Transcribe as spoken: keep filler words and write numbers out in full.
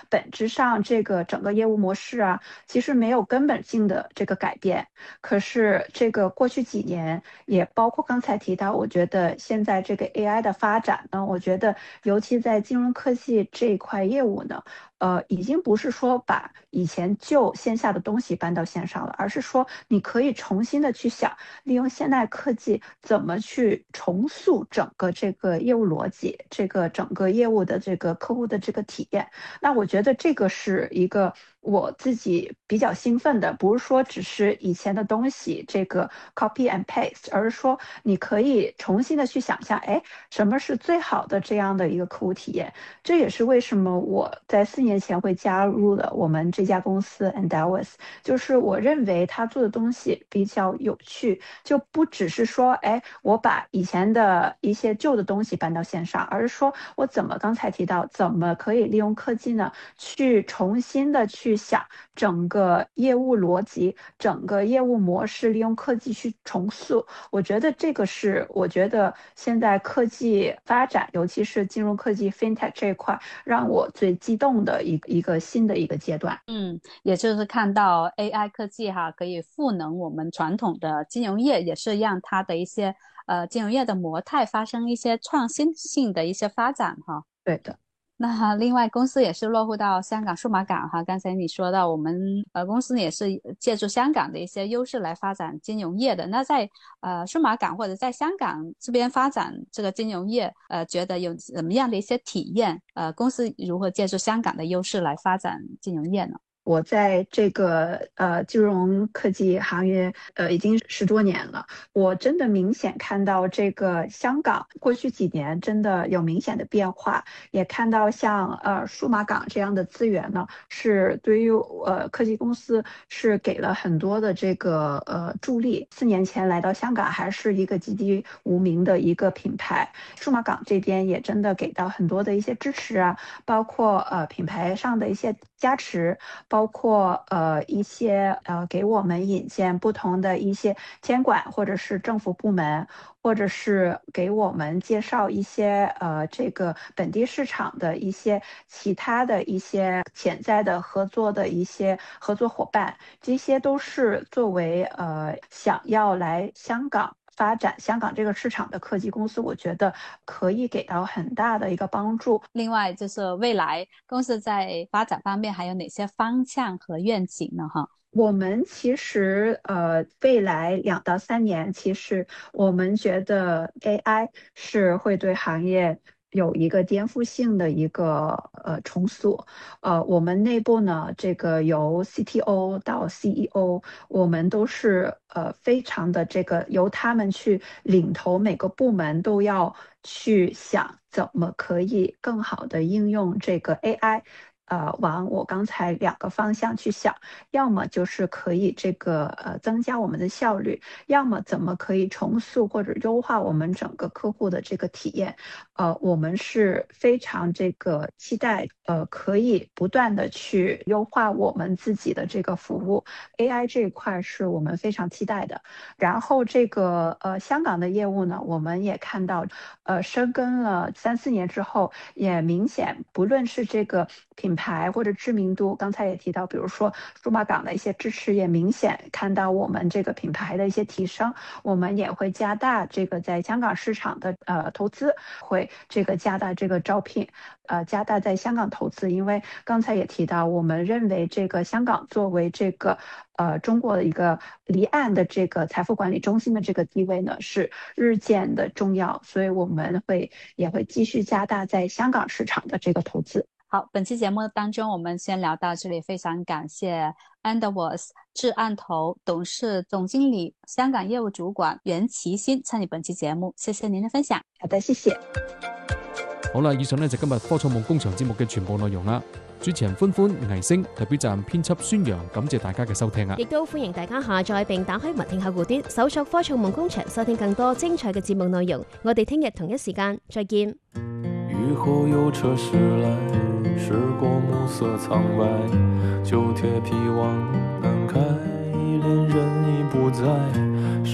本质上这个整个业务模式啊，其实没有根本性的这个改变。可是这个过去几年，也包括刚才提到，我觉得现在这个 A I 的发展呢，我觉得尤其在金融科技这一块业务呢，呃，已经不是说把以前旧线下的东西搬到线上了，而是说你可以重新的去想，利用现代科技怎么去重塑整个这个业务逻辑，这个整个业务的这个客户的这个体验。那我觉得这个是一个我自己比较兴奋的，不是说只是以前的东西这个 copy and paste，而是说你可以重新的去想象，哎，什么是最好的这样的一个客户体验？这也是为什么我在四年前会加入了我们这家公司 Endeavors，就是我认为他做的东西比较有趣，就不只是说，哎，我把以前的一些旧的东西搬到线上，而是说我怎么刚才提到，怎么可以利用科技呢，去重新的去想整个业务逻辑、整个业务模式，利用科技去重塑。我觉得这个是我觉得现在科技发展，尤其是金融科技 FinTech 这一块，让我最激动的一个一个新的一个阶段。 嗯，也就是看到 A I 科技哈，可以赋能我们传统的金融业，也是让它的一些呃金融业的模态发生一些创新性的一些发展哈。 对的。 那另外，公司也是落户到香港数码港哈。刚才你说到，我们呃公司也是借助香港的一些优势来发展金融业的。那在呃数码港或者在香港这边发展这个金融业，呃，觉得有怎么样的一些体验？呃，公司如何借助香港的优势来发展金融业呢？ 我在这个呃金融科技行业呃已经十多年了，我真的明显看到这个香港过去几年真的有明显的变化，也看到像呃数码港这样的资源呢，是对于呃科技公司是给了很多的这个呃助力。四年前来到香港还是一个籍籍无名的一个品牌，数码港这边也真的给到很多的一些支持啊，包括呃品牌上的一些加持。包括呃一些呃给我们引荐不同的一些监管或者是政府部门，或者是给我们介绍一些呃这个本地市场的一些其他的一些潜在的合作的一些合作伙伴，这些都是作为呃想要来香港发展香港这个市场的科技公司，我觉得可以给到很大的一个帮助。 另外，就是未来公司在发展方面还有哪些方向和愿景呢？哈。 我们其实呃，未来两到三年，其实我们觉得 A I 是会对行业有一个颠覆性的一个呃重塑。呃，我们内部呢，这个由 C T O 到 C E O，我们都是呃非常的这个由他们去领头，每个部门都要去想怎么可以更好的应用这个 A I。呃，往我刚才两个方向去想，要么就是可以这个呃增加我们的效率，要么怎么可以重塑或者优化我们整个客户的这个体验。呃，我们是非常这个期待，呃，可以不断的去优化我们自己的这个服务。A I 这一块是我们非常期待的。然后这个呃香港的业务呢，我们也看到，呃，深耕了三四年之后，也明显不论是这个品牌或者知名度，刚才也提到，比如说数码港的一些支持，也明显看到我们这个品牌的一些提升。我们也会加大这个在香港市场的呃投资，会这个加大这个招聘，呃加大在香港投资。因为刚才也提到，我们认为这个香港作为这个呃中国的一个离岸的这个财富管理中心的这个地位呢是日渐的重要，所以我们会也会继续加大在香港市场的这个投资。 好，本期节目当中我们先聊到这里，非常感谢 Endeavors 至岸投董事总经理、香港业务主管袁其欣参与本期节目，谢谢您的分享。 好的，谢谢。 好啦，以上呢就今日科創夢工場節目嘅全部內容啦。主持人歡歡、倪星，特別站編輯孫陽，感謝大家嘅收聽啊！ 亦都歡迎大家下載並打開默聽客戶端，搜索科創夢工場，收聽更多精彩嘅節目內容。我哋聽日同一時間再見。 雨後有車駛來，駛過暮色蒼白，舊鐵皮往南開，戀人已不在。